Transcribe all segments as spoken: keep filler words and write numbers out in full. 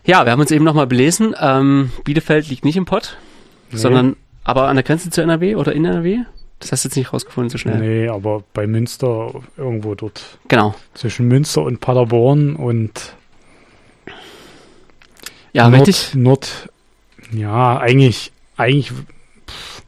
Ja, wir haben uns eben nochmal belesen. Ähm, Bielefeld liegt nicht im Pott, nee. sondern aber an der Grenze zu N R W oder in N R W. Das hast du jetzt nicht rausgefunden so schnell. Nee, aber bei Münster irgendwo dort. Genau. Zwischen Münster und Paderborn und ja, Nord, richtig. Nord, ja, eigentlich, eigentlich pff,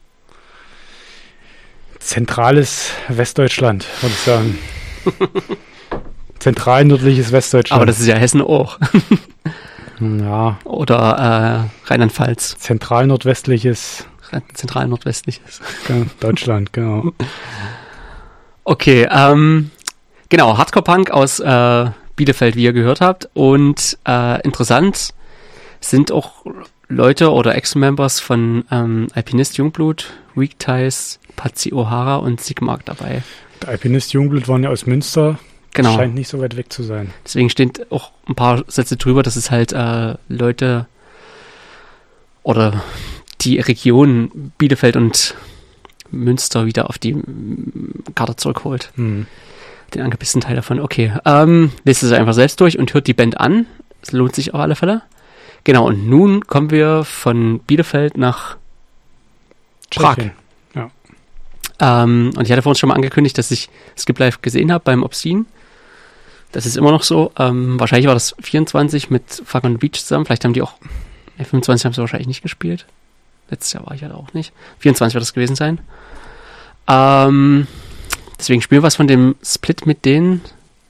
zentrales Westdeutschland, würde ich sagen. Zentral nördliches Westdeutschland. Aber das ist ja Hessen auch. Ja. Oder äh, Rheinland-Pfalz. Zentral nordwestliches. Zentral nordwestliches. Deutschland, genau. Okay, ähm, genau, Hardcore-Punk aus äh, Bielefeld, wie ihr gehört habt. Und äh, interessant sind auch Leute oder Ex-Members von ähm, Alpinist Jungblut, Weak Ties, Patsy O'Hara und Sigmark dabei. Der Alpinist Jungblut waren ja aus Münster. Genau. Scheint nicht so weit weg zu sein. Deswegen stehen auch ein paar Sätze drüber, dass es halt äh, Leute oder die Region Bielefeld und Münster wieder auf die Karte zurückholt. Hm. Den angepissten Teil davon. Okay, ähm, lest es einfach selbst durch und hört die Band an. Es lohnt sich auf alle Fälle. Genau, und nun kommen wir von Bielefeld nach Prag. Ja. Ähm, und ich hatte vorhin schon mal angekündigt, dass ich Skip Live gesehen habe beim Obscene. Das ist immer noch so. Ähm, wahrscheinlich war das vierundzwanzig mit Fuck on the Beach zusammen. Vielleicht haben die auch, ja, fünfundzwanzig haben sie wahrscheinlich nicht gespielt. Letztes Jahr war ich halt auch nicht. vierundzwanzig wird das gewesen sein. Ähm, deswegen spielen wir was von dem Split mit denen.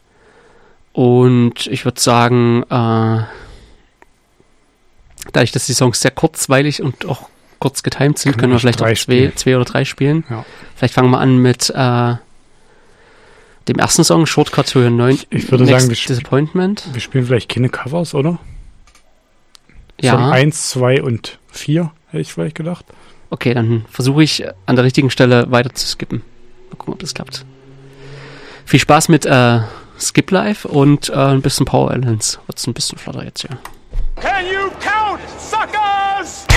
Und ich würde sagen, äh, dadurch, dass die Songs sehr kurzweilig und auch kurz getimed sind, können, können wir vielleicht auch zwei, zwei oder drei spielen. Ja. Vielleicht fangen wir an mit äh, dem ersten Song, Shortcut to Your neun. Ich würde Next sagen, wir, Disappointment. wir spielen vielleicht keine Covers, oder? Ja. Song eins, zwei und vier, hätte ich vielleicht gedacht. Okay, dann versuche ich an der richtigen Stelle weiter zu skippen. Mal gucken, ob das klappt. Viel Spaß mit äh, Skip Live und äh, ein bisschen Power Islands. Wird's ein bisschen flotter jetzt hier. Can you count?